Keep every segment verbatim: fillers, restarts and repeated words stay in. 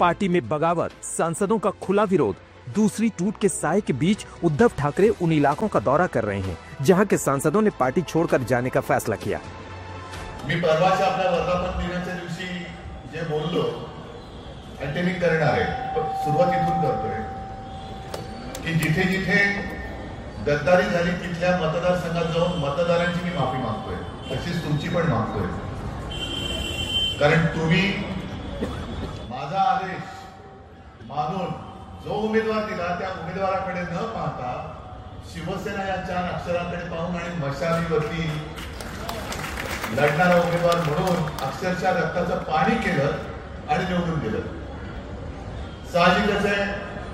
Party में बगावत, सांसदों का खुला विरोध, दूसरी टूट के साए के बीच उद्धव ठाकरे उन इलाकों का दौरा कर रहे हैं जहां के सांसदों ने पार्टी छोड़कर जाने का फैसला किया। मी परवाच्या आपल्या वर्धापन दिनाच्या दिवशी जे बोललो आणि ते मी करणार आहे, सुरुवात इथून करतोय की जिथे जिथे गद्दारी झाली तिथल्या मतदारसंघात जाऊन मतदारांची मी माफी मागतोय, तशीच तुमची पण मागतोय। कारण तुम्ही माझा आदेश मानून जो उमेदवार दिला त्या उमेदवाराकडे न पाहता शिवसेना या चार अक्षरांकडे पाहून आणि मशालीवरती लढणारा उमेदवार म्हणून अक्षरशः रक्ताचं पाणी केलं आणि निवडून दिलं। साहजिकच आहे,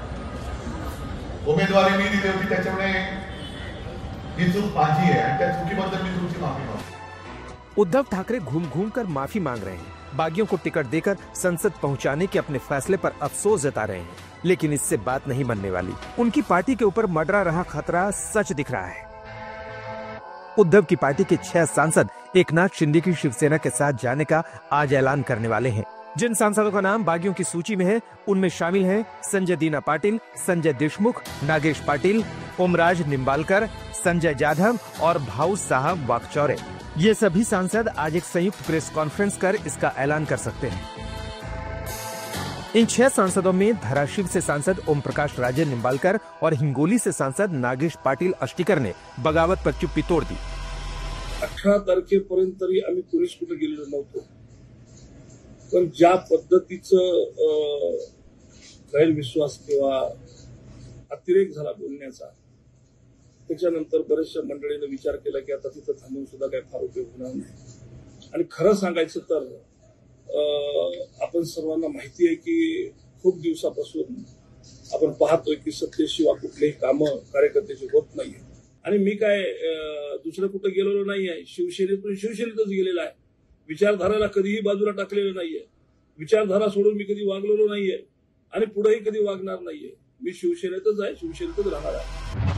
उमेदवारी मी दिली होती त्याच्यामुळे ही चूक माझी आहे आणि त्या चुकीबद्दल मी तुमची माफी मागतो। उद्धव ठाकरे घूम घूम कर माफी मांग रहे हैं, बागियों को टिकट देकर संसद पहुंचाने के अपने फैसले पर अफसोस जता रहे हैं, लेकिन इससे बात नहीं बनने वाली। उनकी पार्टी के ऊपर मंडरा रहा खतरा सच दिख रहा है। उद्धव की पार्टी के छह सांसद एकनाथ शिंदे की शिवसेना के साथ जाने का आज ऐलान करने वाले हैं। जिन सांसदों का नाम बागियों की सूची में है उनमें शामिल हैं संजय दीना पाटिल, संजय देशमुख, नागेश पाटिल, ओमराज निम्बालकर, संजय जाधव और भाऊ साहब वाकचौरे। ये सभी सांसद आज एक संयुक्त प्रेस कॉन्फ्रेंस कर इसका ऐलान कर सकते हैं। इन छह सांसदों में धाराशिव से सांसद ओम प्रकाश राजे निम्बालकर और हिंगोली से सांसद नागेश पाटिल अष्टीकर ने बगावत पर चुप्पी तोड़ दी। अठरा तारखेपर्यंत तरी आम्ही पोलीस कुठे गेलेलो नव्हतो, पण ज्या पद्धतीचं गैरविश्वास किंवा अतिरेक झाला बोलण्याचा, त्याच्यानंतर बऱ्याचशा मंडळीने विचार केला की आता तिथं थांबून सुद्धा काही फार उपयोग होणार नाही। आणि खरं सांगायचं तर आपण सर्वांना माहिती आहे की खूप दिवसापासून आपण पाहतोय की सत्तेशिवाय कुठलेही कामं कार्यकर्त्याची होत नाहीये। आणि मी काय दुसरं कुठं गेलेलो नाही आहे, शिवसेनेतून शिवसेनेतच गेलेला आहे। विचारधाराला कधीही बाजूला टाकलेलं नाहीये, विचारधारा सोडून मी कधी वागलेलो नाहीये आणि पुढेही कधी वागणार नाहीये। मी शिवसेनेतच आहे, शिवसेनेतच राहणार आहे।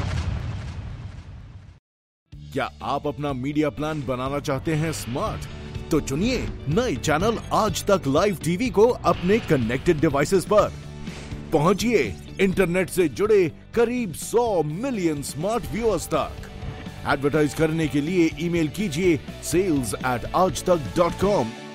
क्या आप अपना मीडिया प्लान बनाना चाहते हैं स्मार्ट? तो चुनिए नए चैनल आज तक लाइव टीवी को अपने कनेक्टेड डिवाइसेस पर। पहुंचिए इंटरनेट से जुड़े करीब सौ मिलियन स्मार्ट व्यूअर्स तक। एडवर्टाइज करने के लिए ईमेल कीजिए सेल्स एट आज तक डॉट कॉम